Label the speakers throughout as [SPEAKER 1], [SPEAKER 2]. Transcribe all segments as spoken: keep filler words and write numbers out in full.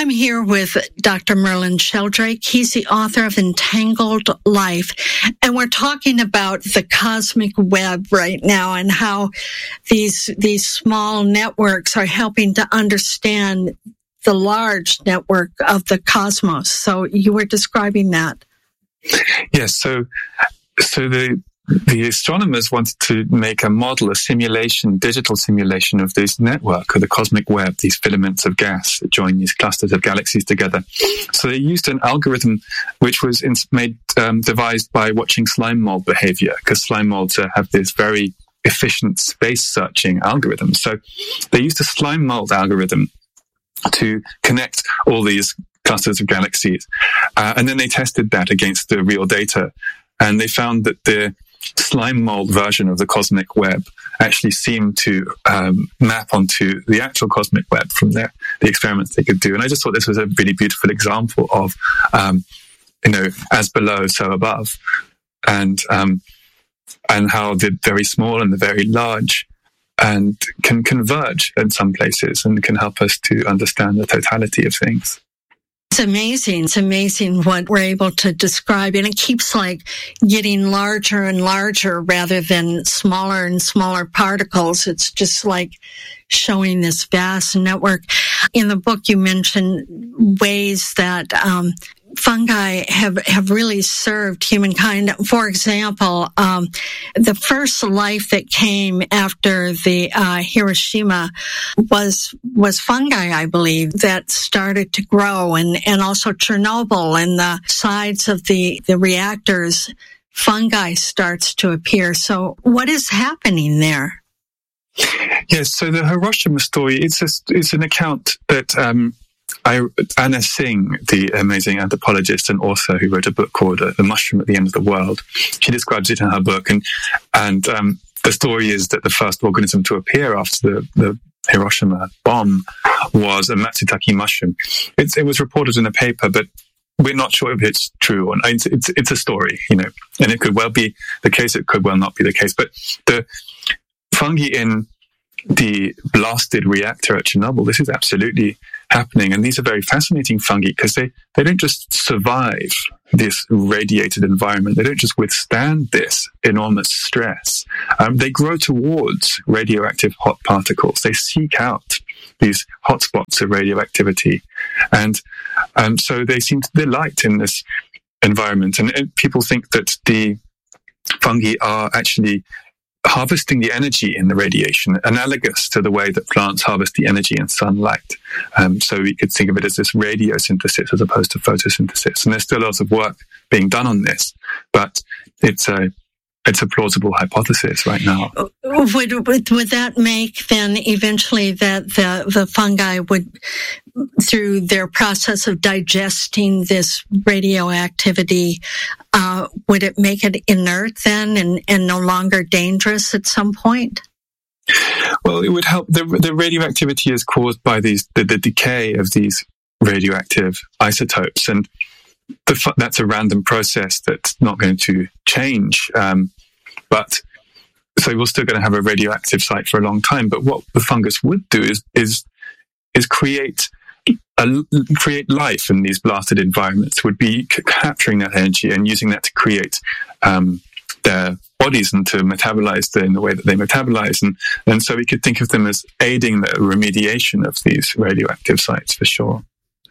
[SPEAKER 1] I'm here with Doctor Merlin Sheldrake. He's the author of Entangled Life, and we're talking about the cosmic web right now and how these these small networks are helping to understand the large network of the cosmos. So you were describing that.
[SPEAKER 2] Yes, so so the the astronomers wanted to make a model, a simulation, digital simulation of this network, of the cosmic web, these filaments of gas that join these clusters of galaxies together. So they used an algorithm which was in, made um, devised by watching slime mold behavior, because slime molds uh, have this very efficient space searching algorithm. So they used a slime mold algorithm to connect all these clusters of galaxies, uh, and then they tested that against the real data, and they found that the slime mold version of the cosmic web actually seemed to um, map onto the actual cosmic web from their, the experiments they could do. And I just thought this was a really beautiful example of, um, you know, as below, so above, and um, and how the very small and the very large and can converge in some places and can help us to understand the totality of things.
[SPEAKER 1] It's amazing. It's amazing what we're able to describe. And it keeps like getting larger and larger rather than smaller and smaller particles. It's just like showing this vast network. In the book, you mentioned ways that um, fungi have, have really served humankind. For example, um, the first life that came after the uh, Hiroshima was was fungi, I believe, that started to grow, and, and also Chernobyl and the sides of the, the reactors, fungi starts to appear. So what is happening there?
[SPEAKER 2] Yes, so the Hiroshima story, it's a, it's an account that um, I, Anna Singh, the amazing anthropologist and author who wrote a book called uh, The Mushroom at the End of the World, she describes it in her book. And and um, the story is that the first organism to appear after the, the Hiroshima bomb was a Matsutake mushroom. It's, it was reported in a paper, but we're not sure if it's true or not. It's, it's, it's a story, you know, and it could well be the case. It could well not be the case. But the fungi in the blasted reactor at Chernobyl, this is absolutely happening. And these are very fascinating fungi because they, they don't just survive this radiated environment. They don't just withstand this enormous stress. Um, they grow towards radioactive hot particles. They seek out these hotspots of radioactivity. And um, so they seem to delight in this environment. And, and people think that the fungi are actually harvesting the energy in the radiation, analogous to the way that plants harvest the energy in sunlight. Um, so we could think of it as this radiosynthesis as opposed to photosynthesis. And there's still lots of work being done on this, but it's a it's a plausible hypothesis right now.
[SPEAKER 1] Would would, would that make then eventually that the, the fungi would, through their process of digesting this radioactivity, uh, would it make it inert then and, and no longer dangerous at some point?
[SPEAKER 2] Well, it would help. The, the radioactivity is caused by these the, the decay of these radioactive isotopes, and the, that's a random process that's not going to change. Um, but so we're still going to have a radioactive site for a long time. But what the fungus would do is is is create a, create life in these blasted environments. Would be c- capturing that energy and using that to create um, their bodies and to metabolize them in the way that they metabolize. And, and so we could think of them as aiding the remediation of these radioactive sites for sure.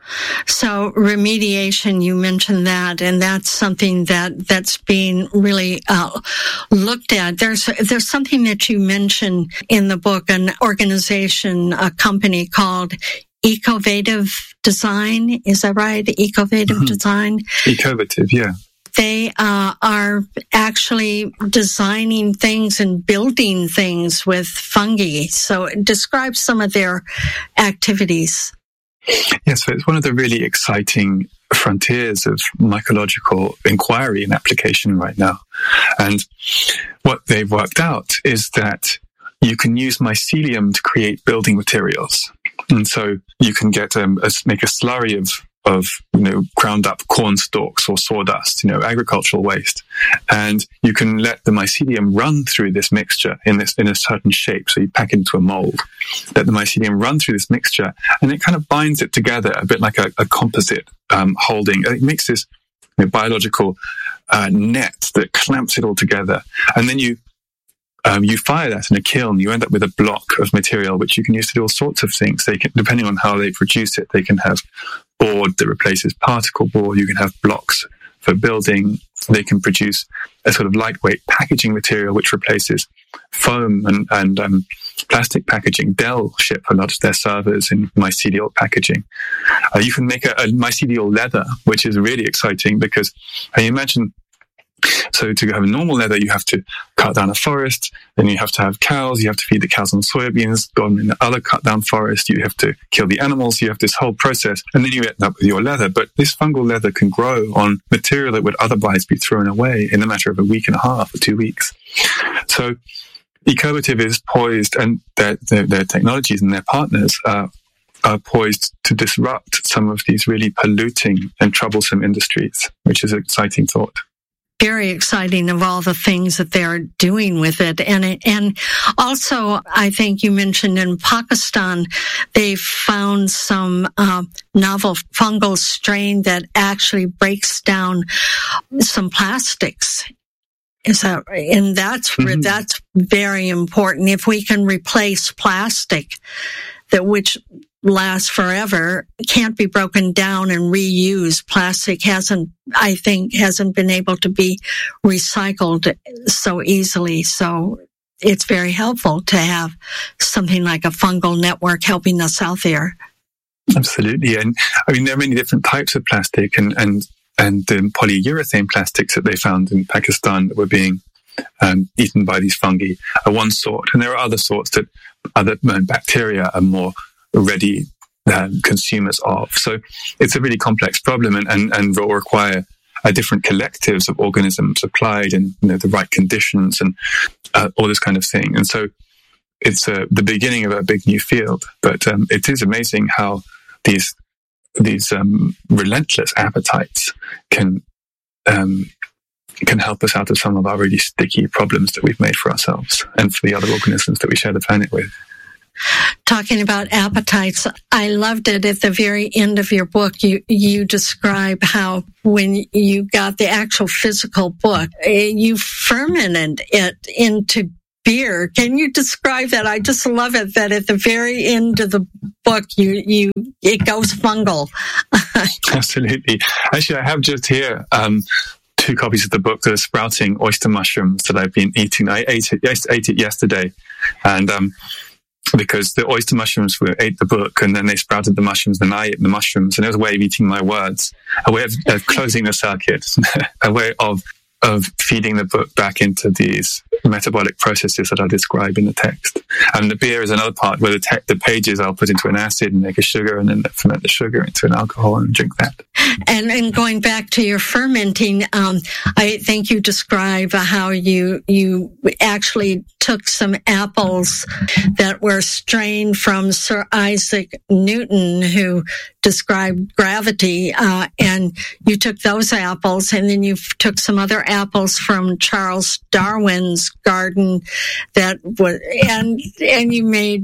[SPEAKER 1] So remediation, you mentioned that, and that's something that, that's being really uh, looked at. There's there's something that you mentioned in the book, an organization, a company called Ecovative Design. Is that right? Ecovative mm-hmm. Design?
[SPEAKER 2] Ecovative, yeah.
[SPEAKER 1] They uh, are actually designing things and building things with fungi. So describe some of their activities.
[SPEAKER 2] Yes, so it's one of the really exciting frontiers of mycological inquiry and application right now. And what they've worked out is that you can use mycelium to create building materials. And so you can get um, a, make a slurry of, of, you know, ground up corn stalks or sawdust, you know, agricultural waste. And you can let the mycelium run through this mixture in this, in a certain shape. So you pack it into a mold, let the mycelium run through this mixture, and it kind of binds it together a bit like a, a composite, um, holding. It makes this, you know, biological, uh, net that clamps it all together. And then you, Um, you fire that in a kiln, you end up with a block of material which you can use to do all sorts of things. They can, depending on how they produce it, they can have board that replaces particle board. You can have blocks for building. They can produce a sort of lightweight packaging material which replaces foam and, and um, plastic packaging. Dell ship a lot of their servers in mycelial packaging. Uh, you can make a, a mycelial leather, which is really exciting because uh, you imagine. So to have a normal leather, you have to cut down a forest, then you have to have cows, you have to feed the cows on soybeans, go in the other cut down forest, you have to kill the animals, you have this whole process, and then you end up with your leather. But this fungal leather can grow on material that would otherwise be thrown away in a matter of a week and a half or two weeks. So Ecovative is poised, and their, their, their technologies and their partners are, are poised to disrupt some of these really polluting and troublesome industries, which is an exciting thought.
[SPEAKER 1] Very exciting of all the things that they're doing with it. And it, and also, I think you mentioned in Pakistan, they found some uh, novel fungal strain that actually breaks down some plastics. Is that, and that's, mm-hmm. that's very important. If we can replace plastic, that which lasts forever, can't be broken down and reused. Plastic hasn't, I think, hasn't been able to be recycled so easily. So it's very helpful to have something like a fungal network helping us out there.
[SPEAKER 2] Absolutely. And I mean, there are many different types of plastic, and, and, and the polyurethane plastics that they found in Pakistan that were being um, eaten by these fungi are one sort. And there are other sorts that other bacteria are more ready uh, consumers of. So it's a really complex problem, and, and, and will require uh, different collectives of organisms applied in, you know, the right conditions and uh, all this kind of thing. And so it's uh, the beginning of a big new field. But um, it is amazing how these these um, relentless appetites can um, can help us out of some of our really sticky problems that we've made for ourselves and for the other organisms that we share the planet with.
[SPEAKER 1] Talking about appetites, I loved it at the very end of your book. You you describe how when you got the actual physical book, you fermented it into beer. Can you describe that? I just love it that at the very end of the book, you you it goes fungal.
[SPEAKER 2] Absolutely. Actually, I have just here um, two copies of the book that are sprouting oyster mushrooms that I've been eating. I ate it, I ate it yesterday, and um, because the oyster mushrooms were, ate the book, and then they sprouted the mushrooms, and I ate the mushrooms, and it was a way of eating my words, a way of, of closing the circuit, a way of of feeding the book back into these metabolic processes that I describe in the text. And the beer is another part where the, te- the pages I'll put into an acid and make a sugar, and then ferment the sugar into an alcohol and drink that.
[SPEAKER 1] And and going back to your fermenting, um, I think you describe how you you actually took some apples that were strained from Sir Isaac Newton, who described gravity, uh, and you took those apples, and then you took some other apples from Charles Darwin's garden that was, and and you made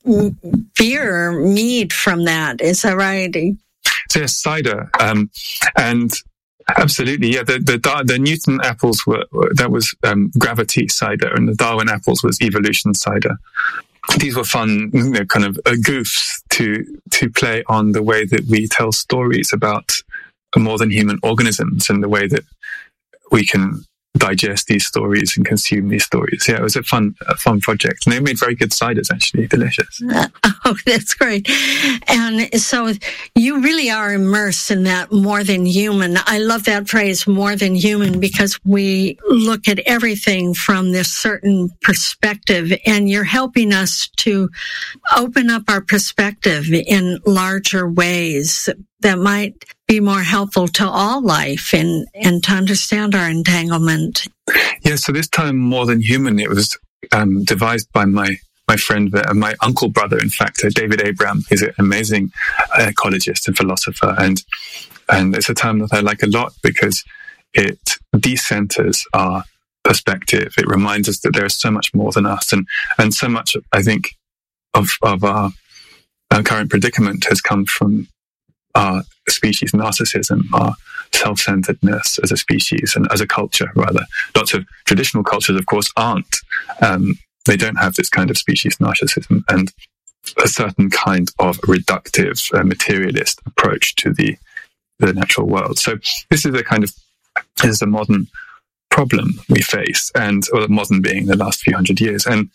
[SPEAKER 1] beer, mead from that. Is that right?
[SPEAKER 2] Yes, cider, um, and absolutely, yeah. The the, the Newton apples were that was um, gravity cider, and the Darwin apples was evolution cider. These were fun, you know, kind of uh, goofs to to play on the way that we tell stories about more than human organisms and the way that we can digest these stories and consume these stories. Yeah, it was a fun, a fun project. And they made very good ciders, actually. Delicious.
[SPEAKER 1] Uh, oh, that's great. And so you really are immersed in that more than human. I love that phrase, more than human, because we look at everything from this certain perspective, and you're helping us to open up our perspective in larger ways that might be more helpful to all life and, and to understand our entanglement.
[SPEAKER 2] Yeah, so this time, More Than Human, it was um, devised by my my friend, uh, my uncle brother, in fact, uh, David Abram, he's an amazing uh, ecologist and philosopher. And, and it's a term that I like a lot because it decenters our perspective. It reminds us that there is so much more than us. And, and so much, I think, of, of our, our current predicament has come from our species narcissism, our self-centeredness as a species and as a culture, rather. Lots of traditional cultures, of course, aren't. Um, they don't have this kind of species narcissism and a certain kind of reductive, uh, materialist approach to the the natural world. So this is a kind of this is a modern problem we face, and or modern being the last few hundred years, and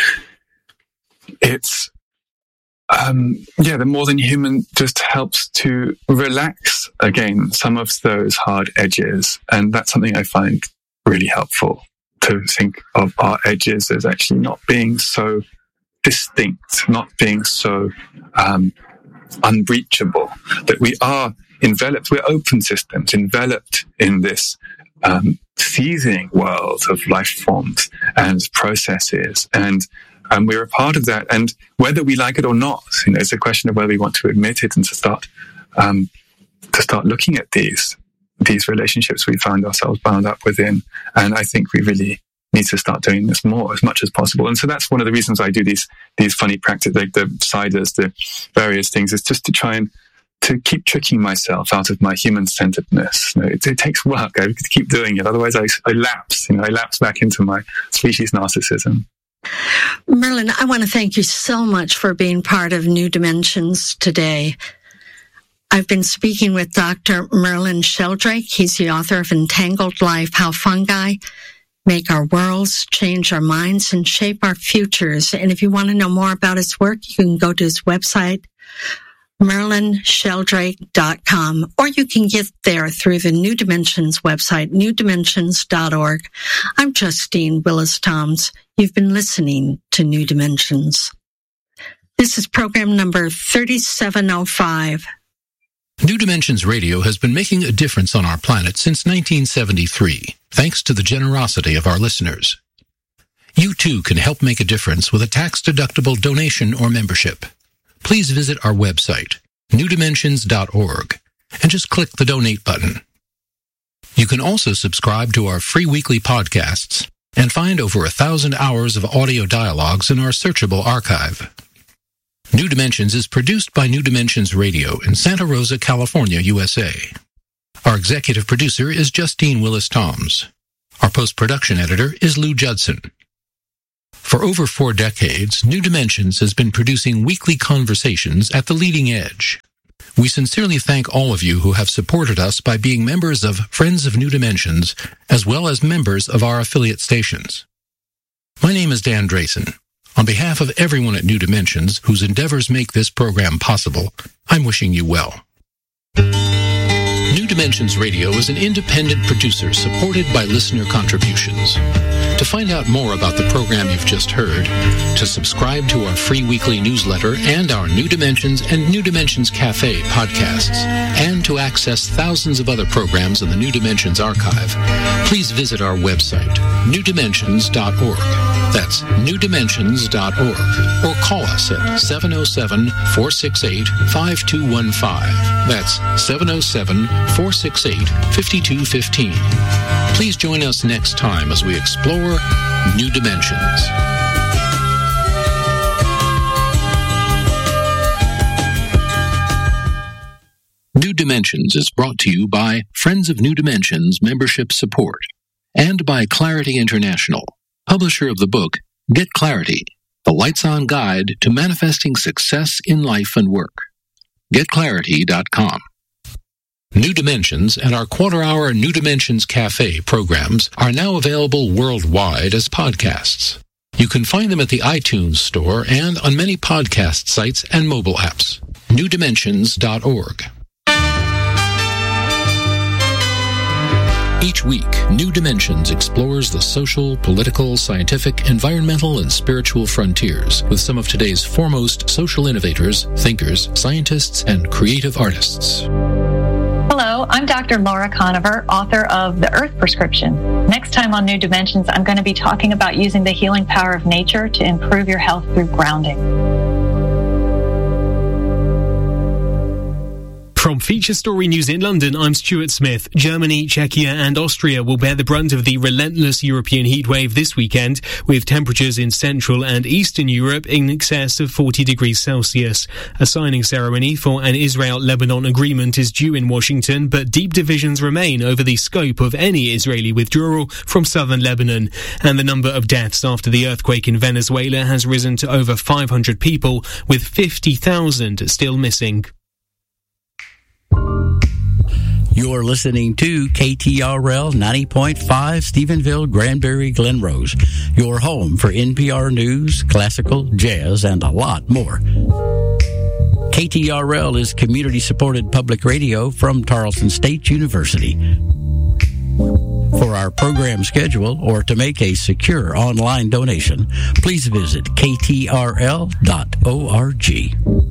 [SPEAKER 2] it's. Um, yeah, the more than human just helps to relax again some of those hard edges. And that's something I find really helpful, to think of our edges as actually not being so distinct, not being so um, unreachable, that we are enveloped, we're open systems, enveloped in this um, seething world of life forms and processes, and And we're a part of that. And whether we like it or not, you know, it's a question of whether we want to admit it and to start, um, to start looking at these, these relationships we find ourselves bound up within. And I think we really need to start doing this more as much as possible. And so that's one of the reasons I do these, these funny practices, like the ciders, the various things, is just to try and to keep tricking myself out of my human-centeredness. You know, it, it takes work. I have to keep doing it. Otherwise I, I lapse, you know, I lapse back into my species narcissism.
[SPEAKER 1] Merlin, I want to thank you so much for being part of New Dimensions today. I've been speaking with Doctor Merlin Sheldrake. He's the author of Entangled Life, How Fungi Make Our Worlds, Change Our Minds, and Shape Our Futures. And if you want to know more about his work, you can go to his website, merlin sheldrake dot com, or you can get there through the New Dimensions website, new dimensions dot org. I'm Justine Willis-Toms. You've been listening to New Dimensions. This is program number thirty-seven oh five.
[SPEAKER 3] New Dimensions Radio has been making a difference on our planet since nineteen seventy-three, thanks to the generosity of our listeners. You too can help make a difference with a tax-deductible donation or membership. Please visit our website, new dimensions dot org, and just click the donate button. You can also subscribe to our free weekly podcasts and find over a thousand hours of audio dialogues in our searchable archive. New Dimensions is produced by New Dimensions Radio in Santa Rosa, California, U S A. Our executive producer is Justine Willis-Toms. Our post-production editor is Lou Judson. For over four decades, New Dimensions has been producing weekly conversations at the leading edge. We sincerely thank all of you who have supported us by being members of Friends of New Dimensions, as well as members of our affiliate stations. My name is Dan Drayson. On behalf of everyone at New Dimensions, whose endeavors make this program possible, I'm wishing you well. New Dimensions Radio is an independent producer supported by listener contributions. To find out more about the program you've just heard, to subscribe to our free weekly newsletter and our New Dimensions and New Dimensions Cafe podcasts, and to access thousands of other programs in the New Dimensions archive, please visit our website, new dimensions dot org. That's new dimensions dot org. Or call us at seven oh seven, four six eight, five two one five. That's seven oh seven, four six eight, five two one five. Please join us next time as we explore New Dimensions. New Dimensions is brought to you by Friends of New Dimensions Membership Support and by Clarity International, publisher of the book Get Clarity, the Lights-On Guide to Manifesting Success in Life and Work. get clarity dot com. New Dimensions and our quarter-hour New Dimensions Cafe programs are now available worldwide as podcasts. You can find them at the iTunes Store and on many podcast sites and mobile apps. new dimensions dot org. Each week, New Dimensions explores the social, political, scientific, environmental, and spiritual frontiers with some of today's foremost social innovators, thinkers, scientists, and creative artists.
[SPEAKER 4] Hello, I'm Doctor Laura Conover, author of The Earth Prescription, Next time on New Dimensions, I'm going to be talking about using the healing power of nature to improve your health through grounding.
[SPEAKER 5] From Feature Story News in London, I'm Stuart Smith. Germany, Czechia and Austria will bear the brunt of the relentless European heatwave this weekend, with temperatures in Central and Eastern Europe in excess of forty degrees Celsius. A signing ceremony for an Israel-Lebanon agreement is due in Washington, but deep divisions remain over the scope of any Israeli withdrawal from southern Lebanon. And the number of deaths after the earthquake in Venezuela has risen to over five hundred people, with fifty thousand still missing.
[SPEAKER 6] You're listening to K T R L ninety point five, Stephenville, Granbury, Glen Rose, your home for N P R News, classical, jazz, and a lot more. K T R L is community-supported public radio from Tarleton State University. For our program schedule or to make a secure online donation, please visit k t r l dot org.